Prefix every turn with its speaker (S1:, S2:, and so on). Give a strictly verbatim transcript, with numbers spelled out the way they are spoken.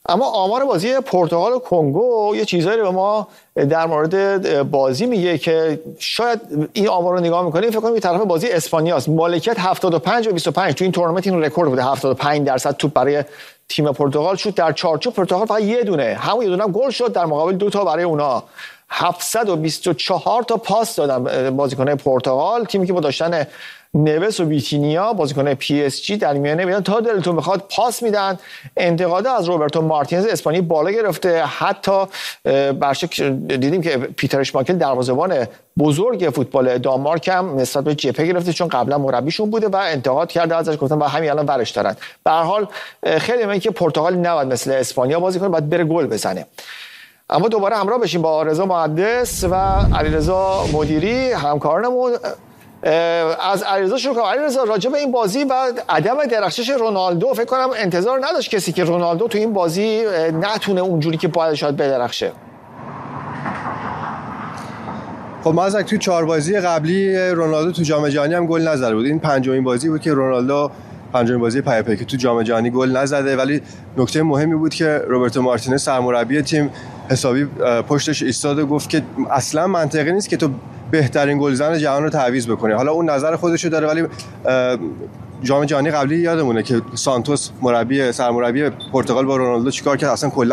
S1: اما آمار بازی پرتغال و کنگو یه چیزایی رو به ما در مورد بازی میگه که شاید این آمار رو نگاه میکنیم فکر کنیم این طرف بازی اسپانیا است. مالکیت هفتاد و پنج و بیست و پنج تو این تورنمنت این رکورد بوده، هفتاد و پنج درصد توپ برای تیم پرتغال شد در چارچوب. پرتغال فقط یه دونه همون یه دونه گل شد، در مقابل دو تا برای اونها. هفتصد و بیست و چهار تا پاس دادن بازیکنان پرتغال، تیمی که با داشتن نوس و بیتینیا بازیکن پی اس جی در میانه میدن تا دلتون بخواد پاس میدن. انتقاد از روبرتو مارتینز اسپانی بالا گرفته، حتی برشک دیدیم که پیتر اشماکل دروازه‌بان بزرگ فوتبال دانمارک هم نسبت به جپه گرفته چون قبلا مربیشون بوده و انتقاد کرده ازش، گفتن و همین الان ورش دارن. به هر حال خیلی مهمه که پرتغال نباید مثل اسپانیا بازی کنه، باید بره گل بزنه. اما دوباره همراه بشیم با رضا مهندس و علیرضا مدیری همکارانمون. از علیرضا شروع کنم. علیرضا راجع به این بازی و عدم درخشش رونالدو، فکر کنم انتظار نداشت کسی که رونالدو تو این بازی نتونه اونجوری که باید شاید بدرخشه.
S2: خب مازک توی چهار بازی قبلی رونالدو تو جام جهانی هم گل نزده بود. این پنجمین بازی بود که رونالدو پنجمین بازی پی پی که تو جام جهانی گل نزده، ولی نکته مهمی بود که روبرتو مارتینز سرمربی تیم حسابی پشتش ایستاد و گفت که اصلا منطقی نیست که تو بهترین گلزن جهان رو تعویض بکنه. حالا اون نظر خودشو داره، ولی جام جهانی قبلی یادمونه که سانتوس مربی سرمربی پرتغال با رونالدو چیکار کرد، اصلا کلا